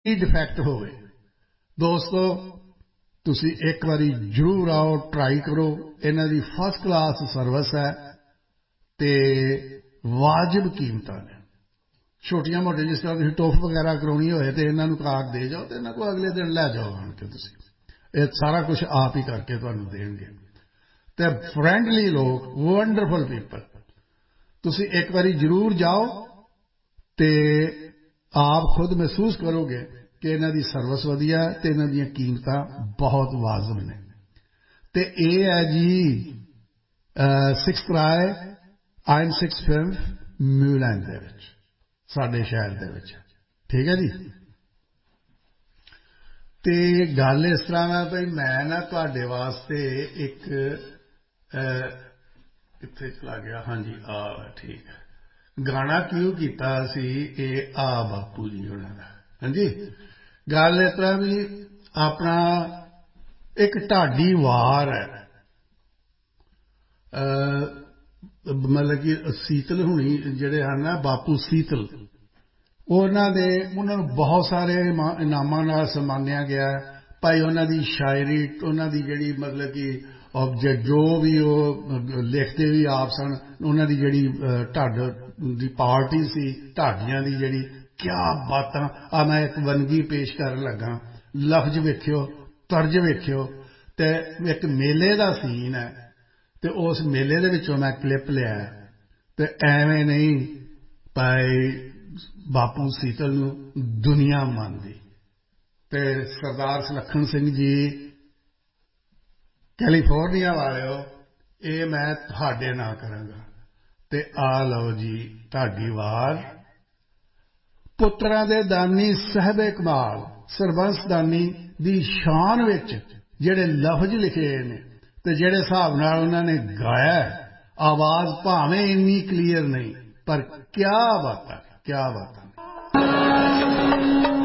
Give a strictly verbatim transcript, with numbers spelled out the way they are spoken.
defect होवे दोस्तों तुसी एक बारी जरूर आओ ट्राई करो इन्हां दी फर्स्ट क्लास सर्विस है ते वाजिब कीमतां ने छोटियां मोटियां जिस तरह तुसीं टोफ वगैरह करवानी होए तो इन्हां नूं कार्ड दे जाओ तो इन्हां को अगले दिन लै जाओ आण के तुसीं ये सारा कुछ आप ही करके तुहानूं देणगे ते फ्रेंडली लोग वंडरफुल पीपल तुसीं एक बारी जरूर जाओ ते आप खुद महसूस करोगे कि इन्हां दी सर्विस वधिया है ते इन्हां दीयां कीमतां बहुत वाजिब ने ते ये है जी सिक्स क्राए आइन सिक्स फिफ्थ म्यूलैंड दे विच साडे शहर दे विच ठीक है जी ते गल इस तरह है भाई मैं ना तुहाडे वास्ते एक कित्थे चला गया हाँ जी आ ठीक है गाना क्यों कीता सी ए आ बापू जी होना दा हाँ जी गल इस तरह भी अपना एक ढाडी वार है मतलब कि सीतल हुणी जिहड़े हैं ना बापू सीतल उन्हां दे उन्हां नूं बहुत सारे इनामां नाल सम्मानिया गया भाई उन्हां दी शायरी उन्हां दी जिहड़ी मतलब कि ऑब्जेक्ट जो भी वो लिखते भी आप सन उन्हां दी जिहड़ी ढाड दी पार्टी सी ढाडियां दी जिहड़ी क्या बातां आ मैं एक वनगी पेश करन लगा लफ्ज वेखियो तर्ज वेखियो ते एक मेले दा सीन है ते उस मेले दे विचों मैं क्लिप लिया ते एवें नहीं भाई बापू सीतल नूं दुनिया मानदी ते सरदार सुलखन सिंह जी कैलीफोर्निया वालिओ ये मैं तुहाडे नाल करांगा ते आ लो जी ढाडी वार पुत्रां दे दानी साहिबे कमाल सरबंस दानी दी शान विच जिहड़े लफ्ज लिखे ने ते जिहड़े हिसाब नाल उन्हां ने गाया आवाज भावें इन्नी क्लीयर नहीं पर क्या बात है क्या बात है